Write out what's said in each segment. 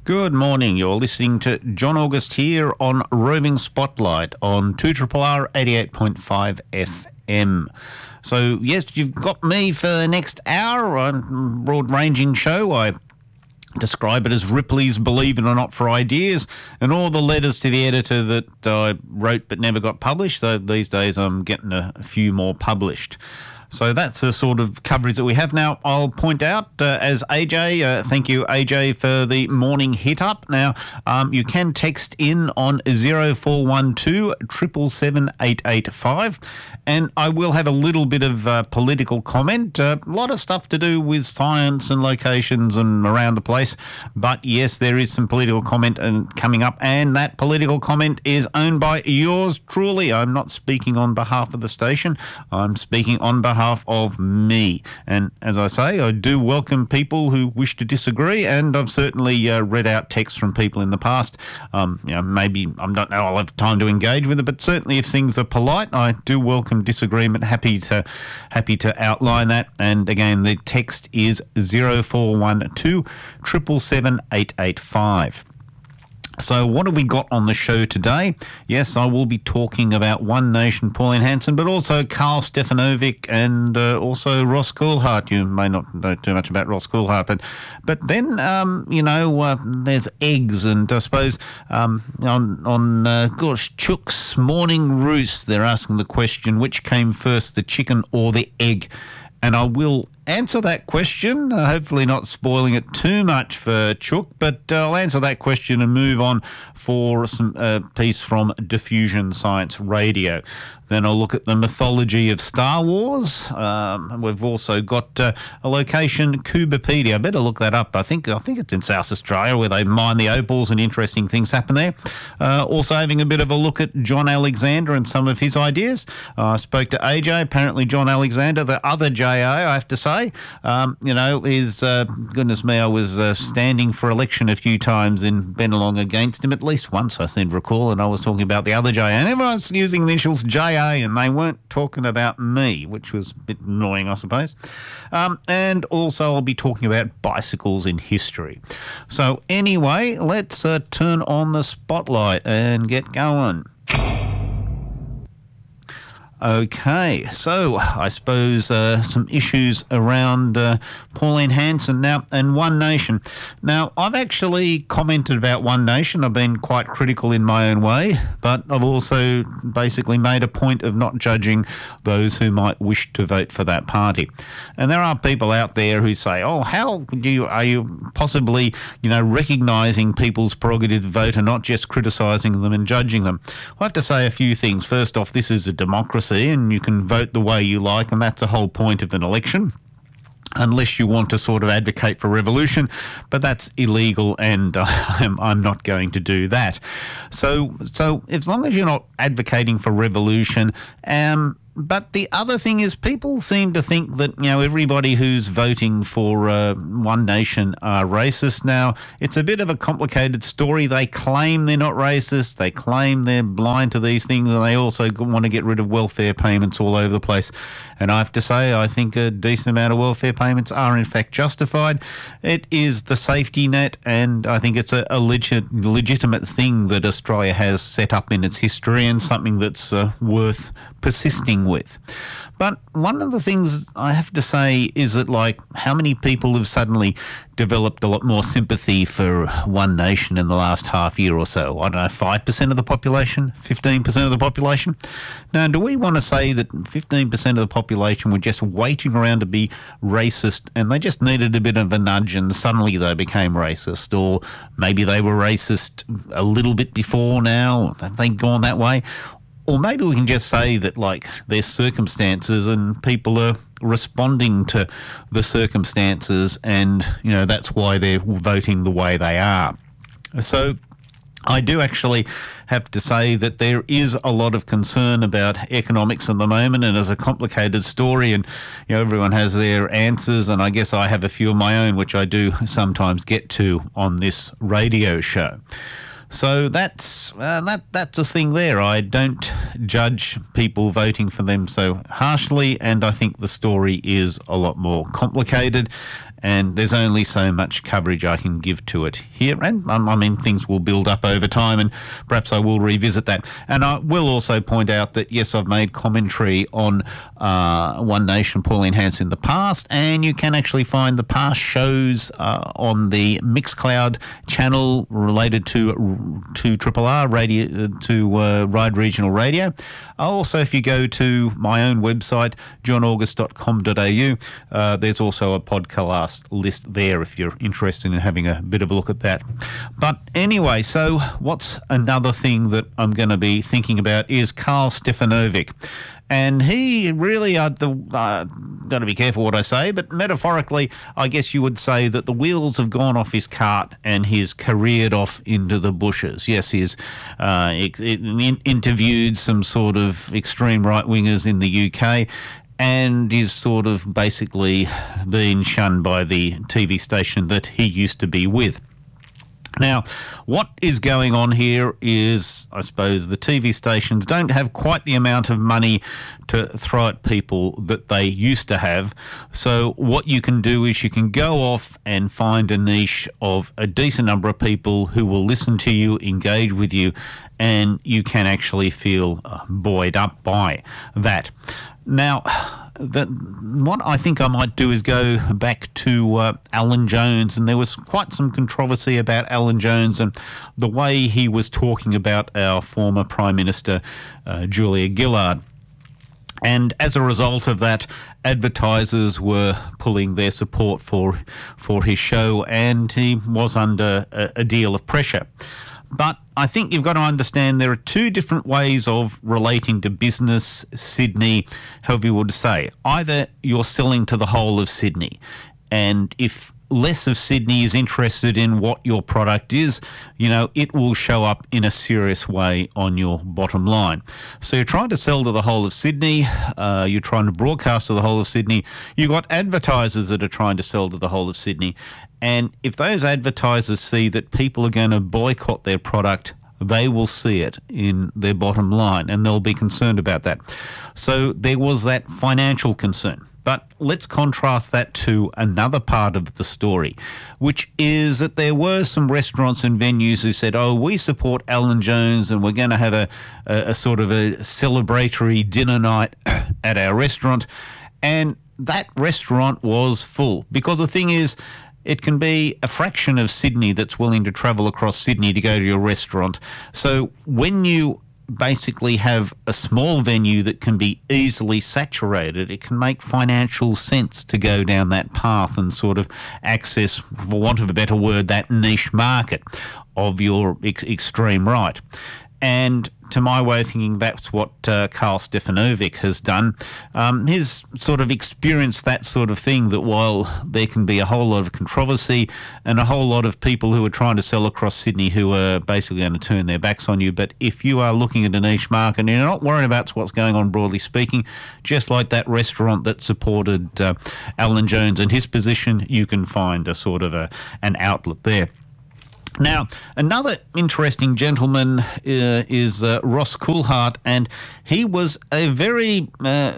Good morning. You're listening to John August here on Roving Spotlight on 2RRR 88.5 FM. So, yes, you've got me for the next hour. A broad-ranging show. I describe it as Ripley's Believe It or Not for Ideas, and all the letters to the editor that I wrote but never got published. So these days I'm getting a few more published. So that's the sort of coverage that we have. Now, I'll point out, as AJ, thank you, AJ, for the morning hit-up. Now, you can text in on 0412 777 885, and I will have a little bit of political comment. A lot of stuff to do with science and locations and around the place. But, yes, there is some political comment coming up, and that political comment is owned by yours truly. I'm not speaking on behalf of the station. I'm speaking on behalf of me. And as I say, I do welcome people who wish to disagree, and I've certainly read out texts from people in the past. Maybe, I don't know, I'll have time to engage with it, but certainly if things are polite, I do welcome disagreement. Happy to outline that. And again, the text is 0412 777 885. So what have we got on the show today? Yes, I will be talking about One Nation, Pauline Hanson, but also Karl Stefanovic and also Ross Coulthart. You may not know too much about Ross Coulthart, but then, there's eggs, and I suppose on Chook's Morning Roost, they're asking the question, which came first, the chicken or the egg? And I will answer that question, hopefully not spoiling it too much for Chook, but I'll answer that question and move on for some piece from Diffusion Science Radio. Then I'll look at the mythology of Star Wars. We've also got a location, Cubopedia. I better look that up. I think it's in South Australia where they mine the opals and interesting things happen there. Also having a bit of a look at John Alexander and some of his ideas. I spoke to AJ. Apparently John Alexander, the other JA, I have to say, is, goodness me, I was standing for election a few times in Bennelong against him, at least once I seem to recall, and I was talking about the other JA. And everyone's using the initials JA, and they weren't talking about me, which was a bit annoying, I suppose. And also I'll be talking about bicycles in history. So anyway, let's turn on the spotlight and get going. Okay, so I suppose some issues around Pauline Hanson now and One Nation. Now, I've actually commented about One Nation. I've been quite critical in my own way, but I've also basically made a point of not judging those who might wish to vote for that party. And there are people out there who say, oh, are you possibly, recognising people's prerogative to vote and not just criticising them and judging them? I have to say a few things. First off, this is a democracy, and you can vote the way you like, and that's the whole point of an election, unless you want to sort of advocate for revolution, but that's illegal, and I'm not going to do that. So as long as you're not advocating for revolution, but the other thing is people seem to think that, everybody who's voting for One Nation are racist. Now, it's a bit of a complicated story. They claim they're not racist. They claim they're blind to these things, and they also want to get rid of welfare payments all over the place. And I have to say, I think a decent amount of welfare payments are in fact justified. It is the safety net, and I think it's a legitimate thing that Australia has set up in its history, and something that's worth persisting with. But one of the things I have to say is that, how many people have suddenly developed a lot more sympathy for One Nation in the last half year or so? I don't know, 5% of the population, 15% of the population? Now, do we want to say that 15% of the population were just waiting around to be racist, and they just needed a bit of a nudge and suddenly they became racist? Or maybe they were racist a little bit before now, have they gone that way? Or maybe we can just say that, there's circumstances and people are responding to the circumstances, and, that's why they're voting the way they are. So I do actually have to say that there is a lot of concern about economics at the moment, and it's a complicated story, and everyone has their answers, and I guess I have a few of my own, which I do sometimes get to on this radio show. So that's the thing there. I don't judge people voting for them so harshly, and I think the story is a lot more complicated. and there's only so much coverage I can give to it here. And I mean, things will build up over time, and perhaps I will revisit that. And I will also point out that, yes, I've made commentary on One Nation, Pauline Hanson in the past, and you can actually find the past shows on the Mixcloud channel related to Triple R radio, to Ride Regional Radio. Also, if you go to my own website, johnaugust.com.au, there's also a podcast list there if you're interested in having a bit of a look at that. But anyway, so what's another thing that I'm going to be thinking about is Karl Stefanovic. And he really, got to be careful what I say, but metaphorically, I guess you would say that the wheels have gone off his cart and he's careered off into the bushes. Yes, he's interviewed some sort of extreme right-wingers in the UK, and is sort of basically being shunned by the TV station that he used to be with. Now, what is going on here is, I suppose, the TV stations don't have quite the amount of money to throw at people that they used to have. So what you can do is you can go off and find a niche of a decent number of people who will listen to you, engage with you, and you can actually feel buoyed up by that. Now, what I think I might do is go back to Alan Jones, and there was quite some controversy about Alan Jones and the way he was talking about our former Prime Minister, Julia Gillard. And as a result of that, advertisers were pulling their support for his show, and he was under a deal of pressure. But I think you've got to understand there are two different ways of relating to business, Sydney, however you would say. Either you're selling to the whole of Sydney, and if less of Sydney is interested in what your product is, you know, it will show up in a serious way on your bottom line. So you're trying to sell to the whole of Sydney, you're trying to broadcast to the whole of Sydney, you've got advertisers that are trying to sell to the whole of Sydney, and if those advertisers see that people are going to boycott their product, they will see it in their bottom line, and they'll be concerned about that. So there was that financial concern. But let's contrast that to another part of the story, which is that there were some restaurants and venues who said, oh, we support Alan Jones and we're going to have a sort of a celebratory dinner night at our restaurant. And that restaurant was full, because the thing is, it can be a fraction of Sydney that's willing to travel across Sydney to go to your restaurant. So when you basically have a small venue that can be easily saturated, it can make financial sense to go down that path and sort of access, for want of a better word, that niche market of your extreme right. And to my way of thinking, that's what Karl Stefanovic has done. He's sort of experienced that sort of thing, that while there can be a whole lot of controversy and a whole lot of people who are trying to sell across Sydney who are basically going to turn their backs on you, but if you are looking at a niche market and you're not worried about what's going on broadly speaking, just like that restaurant that supported Alan Jones and his position, you can find a sort of an outlet there. Now, another interesting gentleman is Ross Coulthart, and he was a very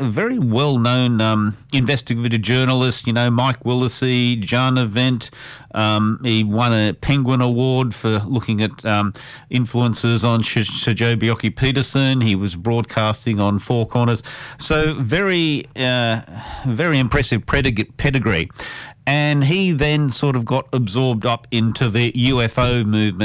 well-known investigative journalist. You know, Mike Willesee, Jana Vent. He won a Penguin Award for looking at influences on Sir Joe Bjelke-Petersen. He was broadcasting on Four Corners. So very impressive pedigree. And he then sort of got absorbed up into the UFO movement